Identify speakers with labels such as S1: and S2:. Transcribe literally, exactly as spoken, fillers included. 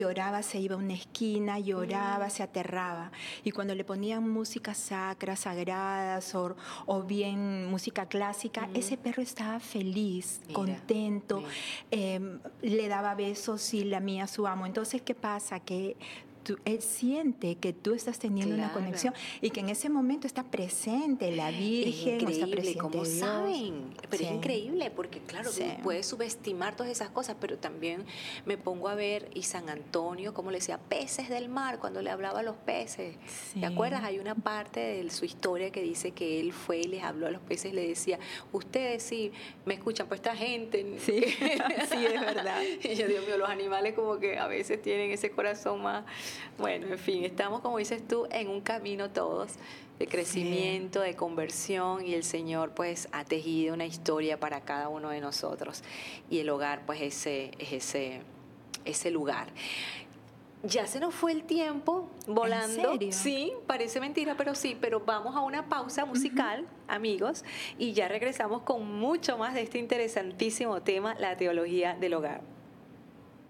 S1: lloraba, se iba a una esquina, lloraba,
S2: Mm,
S1: se aterraba. Y cuando le ponían música sacra, sagradas o, o bien música clásica,
S2: ujú.
S1: ese perro estaba feliz,
S2: Mira,
S1: contento,
S2: mira.
S1: eh, le daba besos y lamía a su amo. Entonces, ¿qué pasa? Que tú- él siente que tú estás teniendo una conexión
S2: Claro.
S1: y que en ese momento está presente la
S2: Es
S1: Virgen o está
S2: increíble, ¿cómo
S1: presente Dios.
S2: saben? Pero es
S1: Sí,
S2: increíble porque, claro,
S1: sí,
S2: tú puedes subestimar todas esas cosas, pero también me pongo a ver y San Antonio, como le decía, peces del mar, cuando le hablaba a los peces. ¿Te acuerdas?
S1: sí,
S2: Hay una parte de su historia que dice que él fue y les habló a los peces y le decía, ustedes sí me escuchan, pues esta gente.
S1: sí,
S2: que-".
S1: sí, es verdad.
S2: Y yo, Dios mío, los animales como que a veces tienen ese corazón más. Bueno, en fin, estamos, como dices tú, en un camino todos de
S1: Sí.
S2: crecimiento, de conversión y el Señor pues ha tejido una historia para cada uno de nosotros y el hogar pues ese, es ese, ese lugar. Ya se nos fue el tiempo
S1: ¿En
S2: volando,
S1: serio?
S2: sí, parece mentira, pero sí, pero vamos a una pausa
S1: Ujú.
S2: musical, amigos, y ya regresamos con mucho más de este interesantísimo tema, la teología del hogar.